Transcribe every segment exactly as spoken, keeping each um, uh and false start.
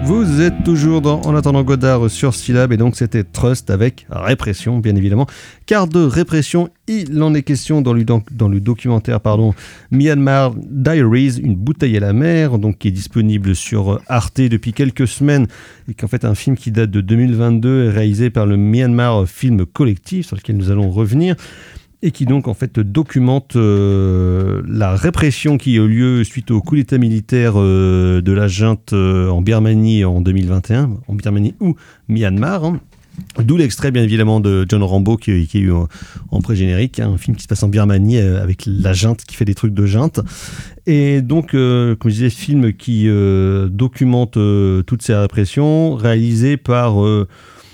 Vous êtes toujours dans En attendant Godard sur Syllab et donc c'était Trust avec répression bien évidemment, car de répression il en est question dans le, dans, dans le documentaire pardon, Myanmar Diaries, une bouteille à la mer, donc qui est disponible sur Arte depuis quelques semaines et qui est en fait un film qui date de deux mille vingt-deux réalisé par le Myanmar Film Collective sur lequel nous allons revenir. Et qui donc en fait documente euh, la répression qui a eu lieu suite au coup d'état militaire euh, de la junte euh, en Birmanie en deux mille vingt et un, en Birmanie ou Myanmar. Hein. D'où l'extrait bien évidemment de John Rambo qui, qui est eu en, en pré-générique, hein, un film qui se passe en Birmanie euh, avec la junte qui fait des trucs de junte. Et donc, euh, comme je disais, film qui euh, documente euh, toutes ces répressions, réalisé par... Euh,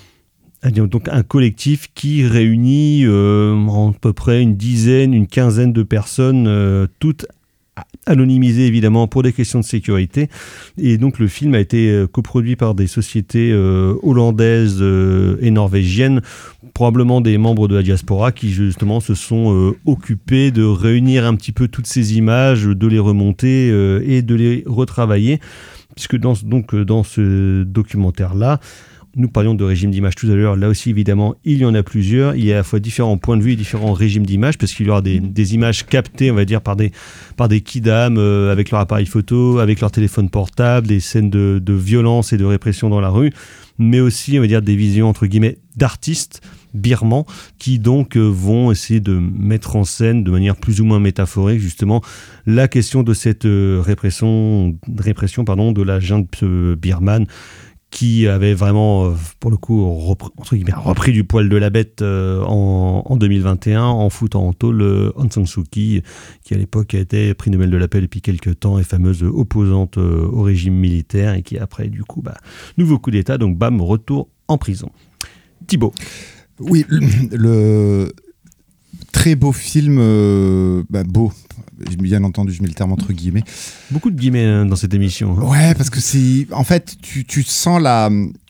donc un collectif qui réunit euh, à peu près une dizaine, une quinzaine de personnes, euh, toutes anonymisées évidemment pour des questions de sécurité. Et donc le film a été euh, coproduit par des sociétés euh, hollandaises euh, et norvégiennes, probablement des membres de la diaspora qui justement se sont euh, occupés de réunir un petit peu toutes ces images, de les remonter euh, et de les retravailler. Puisque dans, donc, dans ce documentaire-là, nous parlions de régime d'image tout à l'heure. Là aussi, évidemment, il y en a plusieurs. Il y a à la fois différents points de vue et différents régimes d'image, parce qu'il y aura des, des images captées, on va dire, par des, par des kidams euh, avec leur appareil photo, avec leur téléphone portable, des scènes de, de violence et de répression dans la rue, mais aussi, on va dire, des visions, entre guillemets, d'artistes birmans qui donc euh, vont essayer de mettre en scène de manière plus ou moins métaphorique, justement, la question de cette euh, répression, répression pardon, de la junte euh, birmane, qui avait vraiment, pour le coup, repris, entre guillemets, repris du poil de la bête euh, en, en deux mille vingt et un en foutant en tôle euh, Aung San Suu Kyi, qui à l'époque a été prix Nobel de la paix depuis quelques temps et fameuse opposante euh, au régime militaire et qui après, du coup, bah, nouveau coup d'État, donc bam, retour en prison. Thibaut. Oui, le, le très beau film, euh, bah, beau. Bien entendu, je mets le terme entre guillemets. Beaucoup de guillemets hein, dans cette émission. Hein. Ouais, parce que c'est... En fait, tu, tu sens la...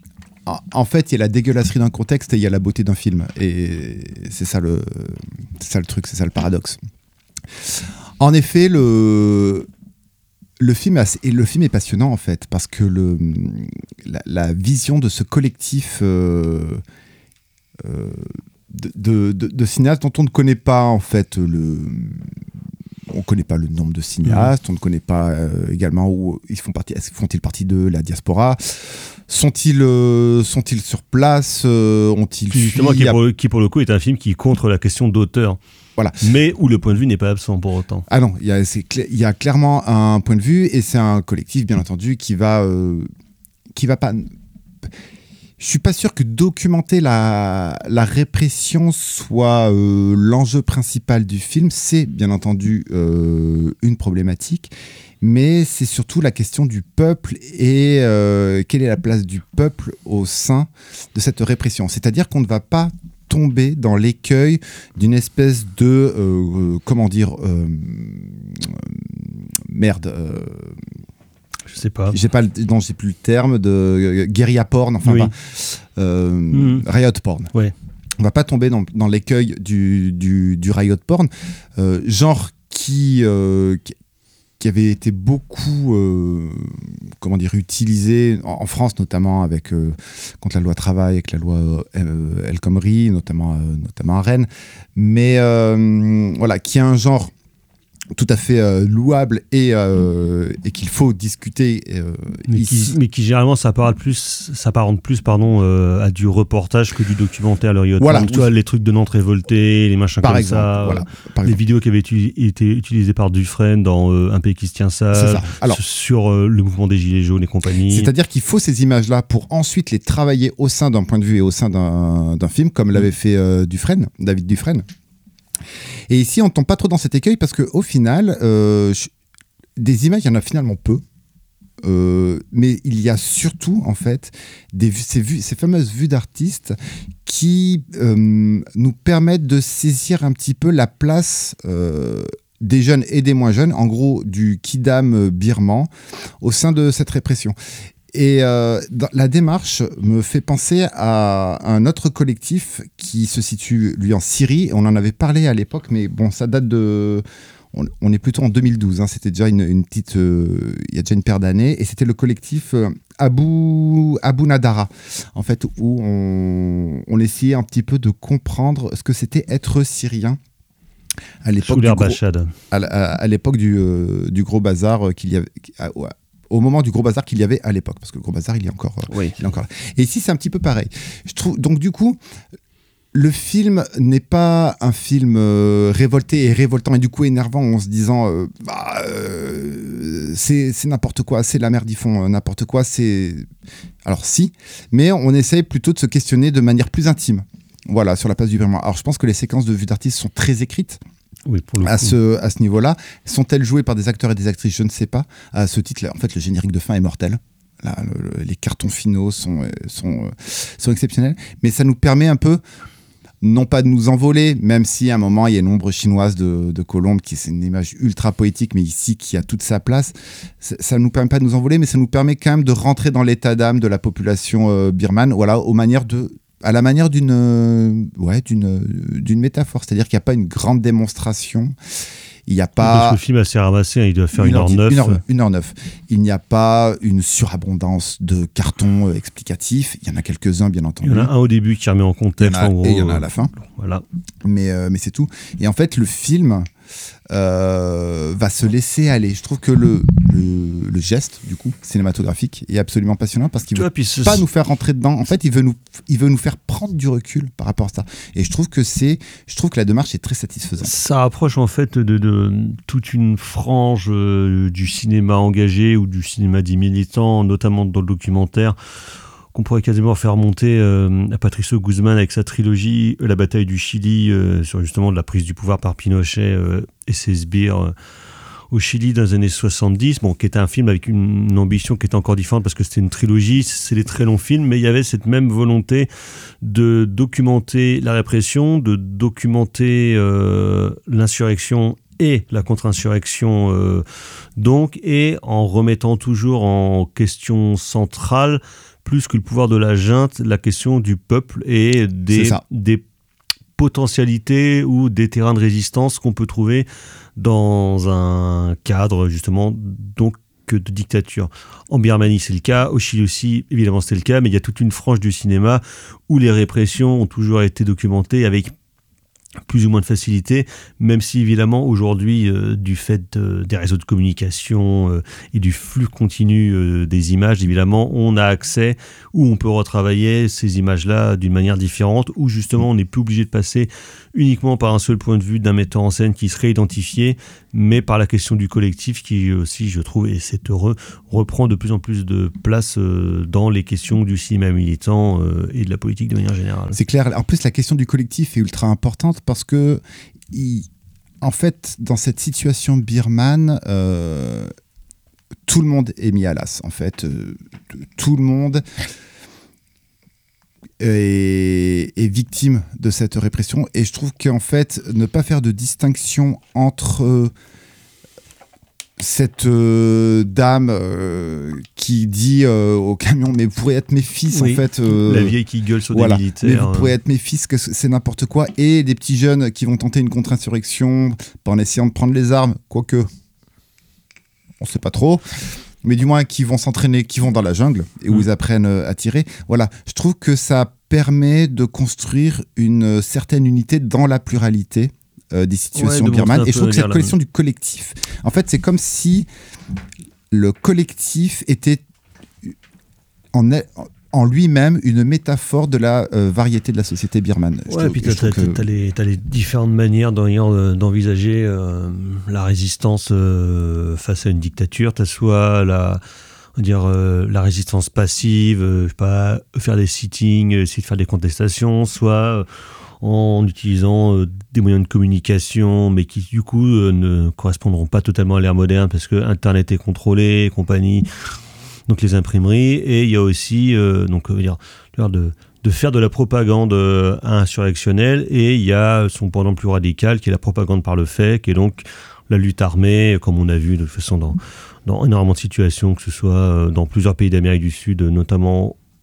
En fait, il y a la dégueulasserie d'un contexte et il y a la beauté d'un film. Et c'est ça le, c'est ça le truc, c'est ça le paradoxe. En effet, le... Le film, est assez... et le film est passionnant, en fait, parce que le... la, la vision de ce collectif... Euh... Euh... De, de, de, de cinéastes dont on ne connaît pas, en fait, le... On ne connaît pas le nombre de cinéastes, mmh. on ne connaît pas euh, également où ils font partie, font-ils partie de la diaspora, sont-ils, euh, sont-ils sur place, euh, ont-ils justement qui, à... pour, qui pour le coup est un film qui est contre la question d'auteur, voilà. mais où le point de vue n'est pas absent pour autant. Ah non, il y a, c'est cl- il y a clairement un point de vue et c'est un collectif bien entendu qui va, euh, qui va pas... Je suis pas sûr que documenter la, la répression soit euh, l'enjeu principal du film. C'est bien entendu euh, une problématique, mais c'est surtout la question du peuple et euh, quelle est la place du peuple au sein de cette répression. C'est-à-dire qu'on ne va pas tomber dans l'écueil d'une espèce de euh, comment dire euh, merde. Euh, Je sais pas. J'ai pas, le, non, j'ai plus le terme de euh, guérilla porn, enfin, oui. bah, euh, mmh. riot porn. Ouais. On va pas tomber dans, dans l'écueil du, du, du riot porn, euh, genre qui, euh, qui, qui avait été beaucoup, euh, comment dire, utilisé en, en France notamment avec euh, contre la loi travail, avec la loi euh, El Khomri, notamment, euh, notamment à Rennes, mais euh, voilà, qui est un genre tout à fait euh, louable et, euh, et qu'il faut discuter euh, mais, ici. Qui, mais qui généralement s'apparente plus, s'apparente plus pardon, euh, à du reportage que du documentaire. Le Riot voilà, Porn, tu vois, les trucs de Nantes révoltées, les machins par comme exemple, ça, voilà, par les exemple. Vidéos qui avaient uti- été utilisées par Dufresne dans euh, Un pays qui se tient sage, Alors, sur euh, le mouvement des Gilets jaunes et compagnie. C'est-à-dire qu'il faut ces images-là pour ensuite les travailler au sein d'un point de vue et au sein d'un, d'un film, comme mmh. l'avait fait euh, Dufresne, David Dufresne. Et ici, on ne tombe pas trop dans cet écueil parce qu'au final, euh, je, des images, il y en a finalement peu. Euh, mais il y a surtout, en fait, des, ces, vues, ces fameuses vues d'artistes qui euh, nous permettent de saisir un petit peu la place euh, des jeunes et des moins jeunes, en gros, du kidam birman, au sein de cette répression. Et euh, la démarche me fait penser à un autre collectif qui se situe, lui, en Syrie. On en avait parlé à l'époque, mais bon, ça date de... on, on est plutôt en deux mille douze, hein, c'était déjà une, une petite, euh, il y a déjà une paire d'années, et c'était le collectif euh, Abu, Abu Nadara, en fait, où on, on essayait un petit peu de comprendre ce que c'était être syrien à l'époque, du gros, à, à, à l'époque du, euh, du gros bazar qu'il y avait, à, ouais, au moment du gros bazar qu'il y avait à l'époque, parce que le gros bazar il est encore, euh, oui. il est encore là. Et ici c'est un petit peu pareil. Je trouve, donc du coup, le film n'est pas un film euh, révolté et révoltant et du coup énervant en se disant euh, bah, euh, c'est, c'est n'importe quoi, c'est la merde, ils font euh, n'importe quoi, c'est... Alors si, mais on essaye plutôt de se questionner de manière plus intime. Voilà, sur la place du Birman. Alors, je pense que les séquences de vue d'artistes sont très écrites. Oui, pour le à coup. ce, à ce niveau-là. Sont-elles jouées par des acteurs et des actrices ? Je ne sais pas. À ce titre-là, en fait, le générique de fin est mortel. Là, le, le, les cartons finaux sont, sont, sont exceptionnels. Mais ça nous permet un peu, non pas de nous envoler, même si à un moment, il y a une ombre chinoise de, de Colombe, qui c'est une image ultra poétique, mais ici, qui a toute sa place. Ça ne nous permet pas de nous envoler, mais ça nous permet quand même de rentrer dans l'état d'âme de la population euh, birmane, voilà, aux manières de... à la manière d'une, euh, ouais, d'une, d'une métaphore, c'est-à-dire qu'il n'y a pas une grande démonstration, il n'y a pas... Parce que le film est assez ramassé, il doit faire une heure neuf. une heure neuf. Il n'y a pas une surabondance de cartons euh, explicatifs, il y en a quelques-uns bien entendu. Il y en a un au début qui remet en contexte, il y en a, en gros. Et il y en a à la fin. Voilà. Mais, euh, mais c'est tout. Et en fait, le film... Euh, va se laisser aller. Je trouve que le, le, le geste du coup cinématographique est absolument passionnant parce qu'il ne veut vois, pas nous faire rentrer dedans. En fait, il veut nous, il veut nous faire prendre du recul par rapport à ça. Et je trouve que c'est, je trouve que la démarche est très satisfaisante. Ça approche en fait de, de toute une frange euh, du cinéma engagé ou du cinéma dit militant, notamment dans le documentaire, qu'on pourrait quasiment faire monter euh, à Patricio Guzman avec sa trilogie La bataille du Chili, euh, sur justement de la prise du pouvoir par Pinochet euh, et ses sbires euh, au Chili dans les années soixante-dix, bon, qui était un film avec une, une ambition qui était encore différente parce que c'était une trilogie, c'est des très longs films, mais il y avait cette même volonté de documenter la répression, de documenter euh, l'insurrection et la contre-insurrection, euh, donc, et en remettant toujours en question centrale, plus que le pouvoir de la junte, la question du peuple et des, des potentialités ou des terrains de résistance qu'on peut trouver dans un cadre, justement, donc, de dictature. En Birmanie, c'est le cas. Au Chili aussi, évidemment, c'était le cas. Mais il y a toute une frange du cinéma où les répressions ont toujours été documentées avec plus ou moins de facilité, même si évidemment aujourd'hui, euh, du fait de, des réseaux de communication euh, et du flux continu euh, des images, évidemment, on a accès où on peut retravailler ces images-là d'une manière différente, où justement on n'est plus obligé de passer uniquement par un seul point de vue d'un metteur en scène qui serait identifié, mais par la question du collectif qui aussi, je trouve, et c'est heureux, reprend de plus en plus de place euh, dans les questions du cinéma militant euh, et de la politique de manière générale. C'est clair. En plus, la question du collectif est ultra importante parce que, il, en fait, dans cette situation birmane, euh, tout le monde est mis à l'as. En fait, euh, tout le monde est, est victime de cette répression. Et je trouve qu'en fait, ne pas faire de distinction entre euh, cette euh, dame euh, qui dit euh, au camion, mais vous pourrez être mes fils, oui, en fait. Euh, la vieille qui gueule sur voilà, des militaires. Mais vous pourrez être mes fils, que c'est n'importe quoi. Et des petits jeunes qui vont tenter une contre-insurrection en essayant de prendre les armes, quoique on ne sait pas trop, mais du moins qui vont s'entraîner, qui vont dans la jungle et où mmh. ils apprennent à tirer. Voilà, je trouve que ça permet de construire une certaine unité dans la pluralité Euh, des situations ouais, birmanes, et je trouve que cette question du collectif, en fait, c'est comme si le collectif était en, en lui-même une métaphore de la euh, variété de la société birmane. Ouais, et puis t'as, t'as, que... t'as, les, t'as les différentes manières d'envisager euh, la résistance euh, face à une dictature. T'as soit la on va dire euh, la résistance passive, euh, je sais pas, faire des sittings, essayer de faire des contestations, soit euh, en utilisant euh, des moyens de communication, mais qui du coup euh, ne correspondront pas totalement à l'ère moderne parce que Internet est contrôlé et compagnie, donc les imprimeries. Et il y a aussi euh, donc euh, dire, de, de faire de la propagande euh, insurrectionnelle, et il y a son pendant plus radical qui est la propagande par le fait, qui est donc la lutte armée, comme on a vu de toute façon dans, dans énormément de situations, que ce soit dans plusieurs pays d'Amérique du Sud, notamment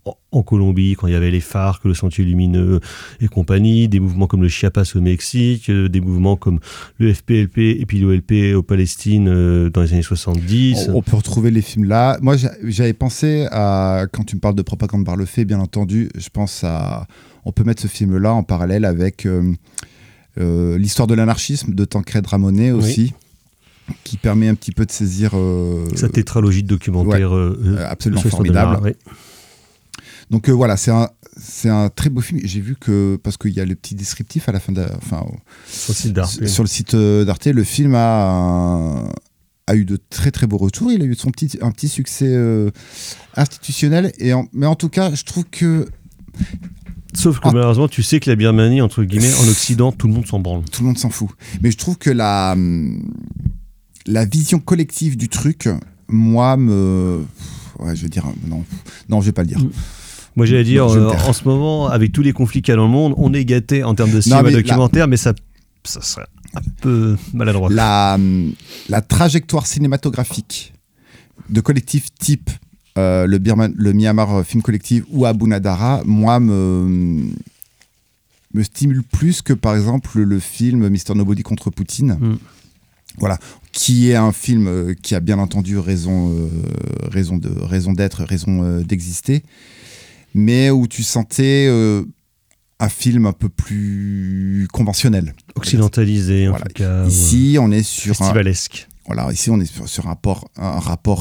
en Colombie, quand il y avait les FARC, le Sentier Lumineux et compagnie, des mouvements comme le Chiapas au Mexique, euh, des mouvements comme le F P L P et puis l'O L P au Palestine euh, dans les années soixante-dix. On, on peut retrouver les films là. Moi, j'avais pensé à, quand tu me parles de propagande par le fait, bien entendu, je pense à, on peut mettre ce film-là en parallèle avec euh, euh, l'histoire de l'anarchisme de Tancred Ramonet aussi. Oui. Qui permet un petit peu de saisir... Euh, Sa tétralogie de documentaire. Ouais, euh, absolument formidable. Ouais. Donc euh, voilà, c'est un, c'est un très beau film. J'ai vu que, parce qu'il y a le petit descriptif à la fin, de, enfin, sur le site d'Arte. Sur le site d'Arte, le film a, un, a eu de très très beaux retours. Il a eu son petit, un petit succès euh, institutionnel. Et en, mais en tout cas, je trouve que... Sauf que ah, malheureusement, tu sais que la Birmanie, entre guillemets, en Occident, tout le monde s'en branle. Tout le monde s'en fout. Mais je trouve que la, la vision collective du truc, moi, me... Ouais, je vais dire... Non, non je vais pas le dire. Mm. Moi, j'allais dire, non, euh, en ce moment, avec tous les conflits qu'il y a dans le monde, on est gâté en termes de cinéma non, mais documentaire, la... mais ça, ça serait un peu maladroit. La, la trajectoire cinématographique de collectifs type euh, le, Birman, le Myanmar Film Collective ou Abu Nadara, moi, me, me stimule plus que, par exemple, le film mister Nobody contre Poutine. Mm. Voilà, qui est un film qui a bien entendu raison, euh, raison, de, raison d'être, raison euh, d'exister, mais où tu sentais euh, un film un peu plus conventionnel. Occidentalisé, en voilà. tout cas. Ici, ouais. on est sur Festivalesque. Un, voilà, ici, on est sur, sur un, rapport, un rapport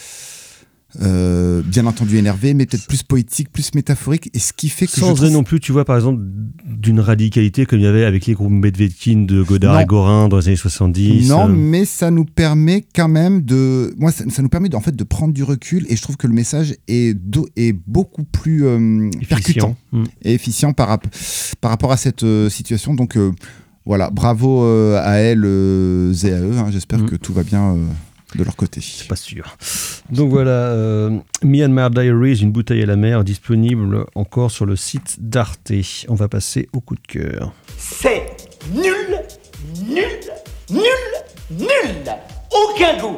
euh, bien entendu énervé, mais peut-être plus poétique, plus métaphorique, et ce qui fait que sans je trouve... non plus, tu vois, par exemple, d'une radicalité comme il y avait avec les groupes Medvedkin de Godard non. et Gorin dans les années soixante-dix. Non, euh... mais ça nous permet quand même de... Moi, ça, ça nous permet de, en fait, de prendre du recul, et je trouve que le message est, do... est beaucoup plus euh, percutant mmh. et efficient par, rap... par rapport à cette euh, situation. Donc, euh, voilà, bravo euh, à elle euh, et à eux. Hein. J'espère mmh. que tout va bien... Euh... de leur côté. C'est pas sûr. Donc voilà, euh, Myanmar Diaries, une bouteille à la mer, disponible encore sur le site d'Arte. On va passer au coup de cœur. C'est nul, nul, nul, nul. Aucun goût.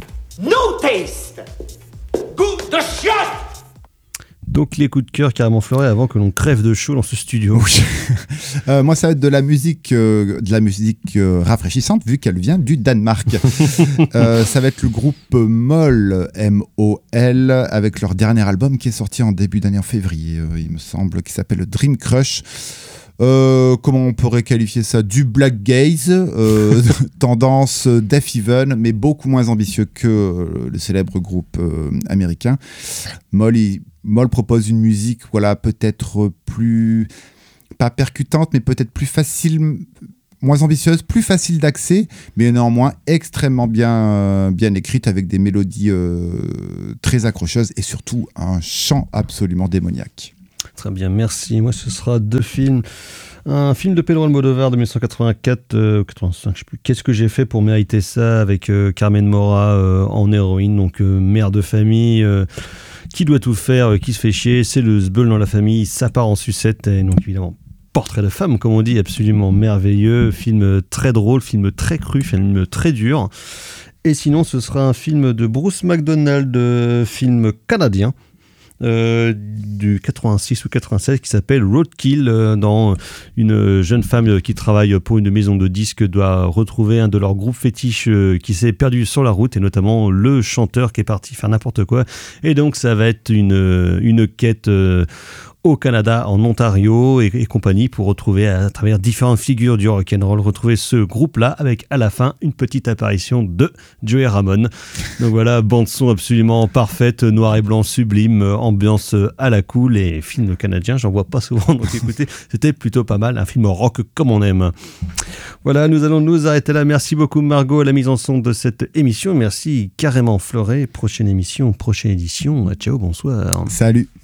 No taste. Goût de chiotte. Donc les coups de cœur carrément fleurés avant que l'on crève de chaud dans ce studio. Oui. euh, moi, ça va être de la musique, euh, de la musique euh, rafraîchissante vu qu'elle vient du Danemark. euh, ça va être le groupe Mol, M O L, avec leur dernier album qui est sorti en début d'année en février, euh, il me semble, qui s'appelle Dream Crush. Euh, comment on pourrait qualifier ça ? Du black gaze, euh, tendance Death Even, mais beaucoup moins ambitieux que euh, le célèbre groupe euh, américain. Mol, il, Mol propose une musique, voilà, peut-être plus, pas percutante, mais peut-être plus facile, moins ambitieuse, plus facile d'accès, mais néanmoins extrêmement bien, euh, bien écrite, avec des mélodies euh, très accrocheuses et surtout un chant absolument démoniaque. Très bien, merci. Moi, ce sera deux films. Un film de Pedro Almodovar de dix-neuf cent quatre-vingt-quatre, euh, quatre-vingt-cinq, je sais plus. Qu'est-ce que j'ai fait pour mériter ça, avec euh, Carmen Maura euh, en héroïne, donc euh, mère de famille, euh, qui doit tout faire, euh, qui se fait chier, c'est le sbeul dans la famille, ça part en sucette, et donc évidemment, portrait de femme, comme on dit, absolument merveilleux, film très drôle, film très cru, film très dur. Et sinon, ce sera un film de Bruce McDonald, euh, film canadien, Euh, du quatre-vingt-six ou quatre-vingt-sept, qui s'appelle Roadkill, euh, dans une jeune femme qui travaille pour une maison de disques doit retrouver un de leurs groupes fétiches euh, qui s'est perdu sur la route, et notamment le chanteur qui est parti faire n'importe quoi, et donc ça va être une, une quête euh, au Canada, en Ontario et, et compagnie, pour retrouver à travers différentes figures du rock'n'roll, retrouver ce groupe-là, avec à la fin une petite apparition de Joey Ramone. Donc voilà, bande-son absolument parfaite, noir et blanc sublime, ambiance à la cool, et film canadien, j'en vois pas souvent, donc écoutez, c'était plutôt pas mal, un film rock comme on aime. Voilà, nous allons nous arrêter là. Merci beaucoup Margot à la mise en son de cette émission, merci carrément Floré, prochaine émission, prochaine édition, ciao, bonsoir. Salut.